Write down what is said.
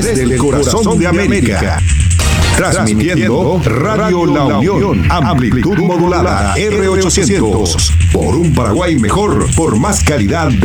desde el corazón de América. Transmitiendo Radio La Unión, amplitud modulada R800. Por un Paraguay mejor, por más calidad